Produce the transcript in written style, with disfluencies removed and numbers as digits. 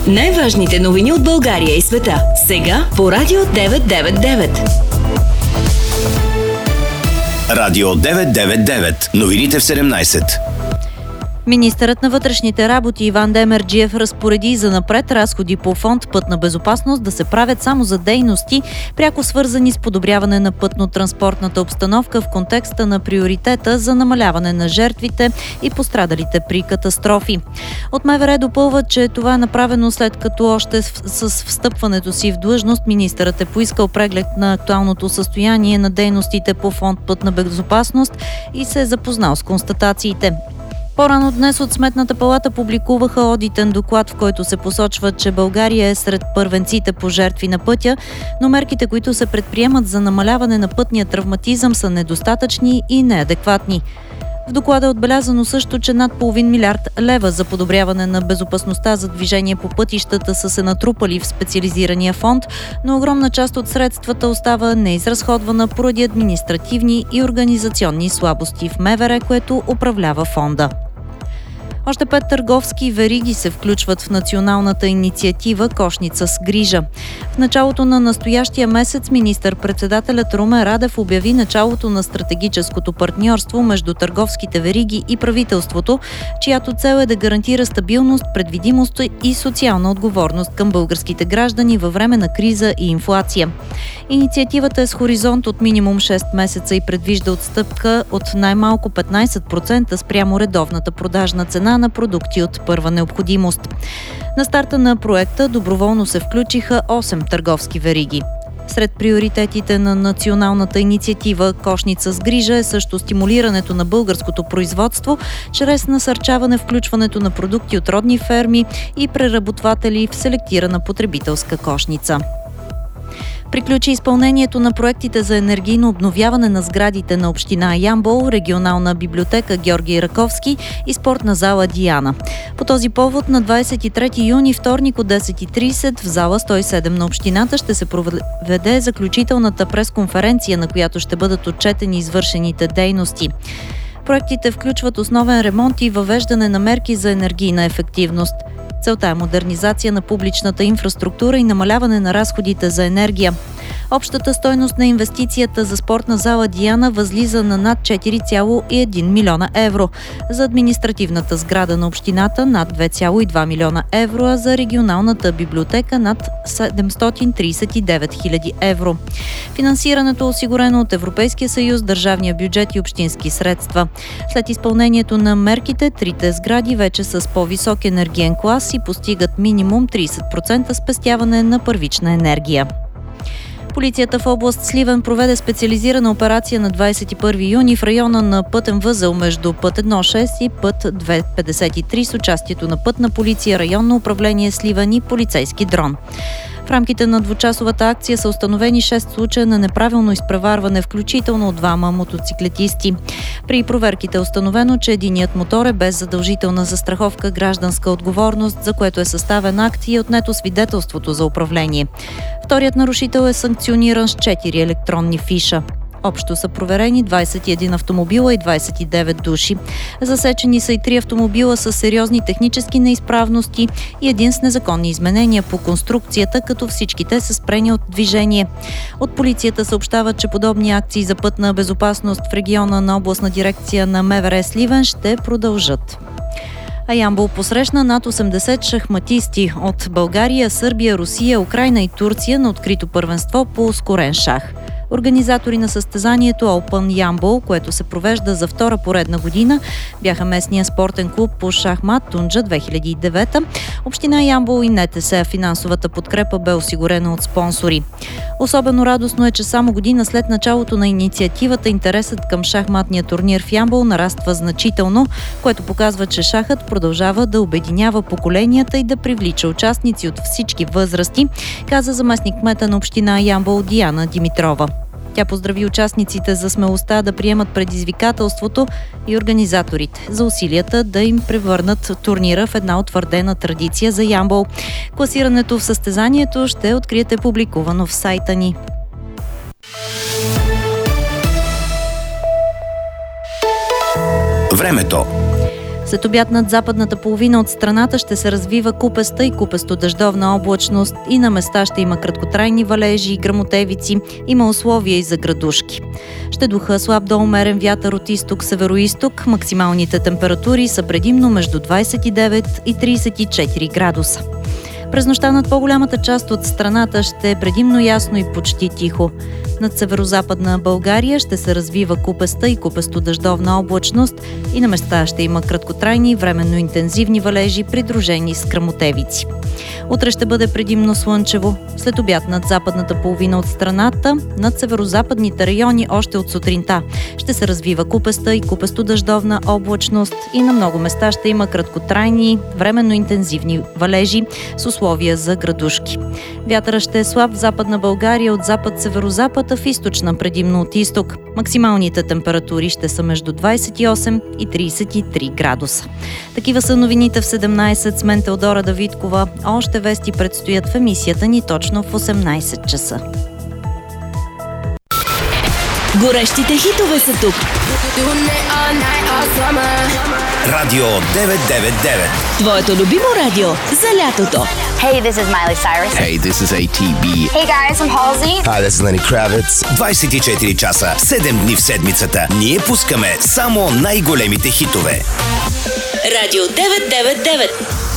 Най-важните новини от България и света. Сега по Радио 999. Радио 999. Новините в 17. Министърът на вътрешните работи Иван Демерджиев разпореди занапред разходи по фонд Пътна безопасност да се правят само за дейности, пряко свързани с подобряване на пътно-транспортната обстановка в контекста на приоритета за намаляване на жертвите и пострадалите при катастрофи. От МВР допълва, че това е направено след като още с встъпването си в длъжност министърът е поискал преглед на актуалното състояние на дейностите по фонд Пътна безопасност и се е запознал с констатациите. По-рано днес от Сметната палата публикуваха одитен доклад, в който се посочва, че България е сред първенците по жертви на пътя, но мерките, които се предприемат за намаляване на пътния травматизъм, са недостатъчни и неадекватни. В доклада е отбелязано също, че над половин милиард лева за подобряване на безопасността за движение по пътищата са се натрупали в специализирания фонд, но огромна част от средствата остава неизразходвана поради административни и организационни слабости в МВР, което управлява фонда. Още 5 търговски вериги се включват в националната инициатива "Кошница с грижа". В началото на настоящия месец министър-председателят Румен Радев обяви началото на стратегическото партньорство между търговските вериги и правителството, чиято цел е да гарантира стабилност, предвидимост и социална отговорност към българските граждани във време на криза и инфлация. Инициативата е с хоризонт от минимум 6 месеца и предвижда отстъпка от най-малко 15% спрямо редовната продажна цена на продукти от първа необходимост. На старта на проекта доброволно се включиха 8 търговски вериги. Сред приоритетите на националната инициатива "Кошница с грижа" е също стимулирането на българското производство чрез насърчаване включването на продукти от родни ферми и преработватели в селектирана потребителска кошница. Приключи изпълнението на проектите за енергийно обновяване на сградите на община Ямбол, регионална библиотека Георги Раковски и спортна зала Диана. По този повод на 23 юни, вторник от 10:30 в зала 107 на общината ще се проведе заключителната пресконференция, на която ще бъдат отчетени извършените дейности. Проектите включват основен ремонт и въвеждане на мерки за енергийна ефективност. Целта е модернизация на публичната инфраструктура и намаляване на разходите за енергия. Общата стойност на инвестицията за спортна зала Диана възлиза на над 4,1 милиона евро. За административната сграда на общината над 2,2 милиона евро, а за регионалната библиотека над 739 хиляди евро. Финансирането е осигурено от Европейския съюз, държавния бюджет и общински средства. След изпълнението на мерките, трите сгради вече са с по-висок енергиен клас и постигат минимум 30% спестяване на първична енергия. Полицията в област Сливен проведе специализирана операция на 21 юни в района на пътен възел между път 1.6 и път 2.53 с участието на Пътна полиция, районно управление Сливен и полицейски дрон. В рамките на двучасовата акция са установени 6 случая на неправилно изпреварване, включително от 2 мотоциклетисти. При проверките е установено, че единият мотор е без задължителна застраховка "Гражданска отговорност", за което е съставен акт и е отнето свидетелството за управление. Вторият нарушител е санкциониран с 4 електронни фиша. Общо са проверени 21 автомобила и 29 души. Засечени са и 3 автомобила с сериозни технически неизправности и един с незаконни изменения по конструкцията, като всичките са спрени от движение. От полицията съобщават, че подобни акции за пътна безопасност в региона на областна дирекция на МВР Сливен ще продължат. А Ямбол посрещна над 80 шахматисти от България, Сърбия, Русия, Украйна и Турция на открито първенство по ускорен шах. Организатори на състезанието Open Ямбол, което се провежда за втора поредна година, бяха местния спортен клуб по шахмат Тунджа 2009, община Ямбол и НТС. Финансовата подкрепа бе осигурена от спонсори. Особено радостно е, че само година след началото на инициативата интересът към шахматния турнир в Ямбол нараства значително, което показва, че шахът продължава да обединява поколенията и да привлича участници от всички възрасти, каза заместник-кмета на община Ямбол Диана Димитрова. Тя поздрави участниците за смелостта да приемат предизвикателството и организаторите за усилията да им превърнат турнира в една утвърдена традиция за Ямбол. Класирането в състезанието ще откриете публикувано в сайта ни. Времето. След обяд над западната половина от страната ще се развива купеста и купесто-дъждовна облачност и на места ще има краткотрайни валежи и гръмотевици, има условия и за градушки. Ще духа слаб до умерен вятър от изток-североизток, максималните температури са предимно между 29 и 34 градуса. През нощта над по-голямата част от страната ще е предимно ясно и почти тихо. Над северозападна България ще се развива купеста и купесто-дъждовна облачност и на места ще има краткотрайни и временно интензивни валежи, придружени с гръмотевици. Утре ще бъде предимно слънчево. След обяд над западната половина от страната, над северозападните райони още от сутринта ще се развива купеста и купесто-дъждовна облачност и на много места ще има краткотрайни, временно интензивни валежи с условия за градушки. Вятърът ще е слаб в западна България от запад-северозапад, а в източна предимно от изток. Максималните температури ще са между 28 и 33 градуса. Такива са новините в 17 с мен Теодора Давидкова. Още вести предстоят в емисията ни точно в 18 часа. Горещите хитове са тук. Радио 999. Твоето любимо радио за лятото. Hey, this is Miley Cyrus. Hey, this is ATB. Hey guys, I'm Halsey. Hi, this is Lenny Kravitz. 24 часа, 7 дни в седмицата. Ние пускаме само най-големите хитове. Радио 999.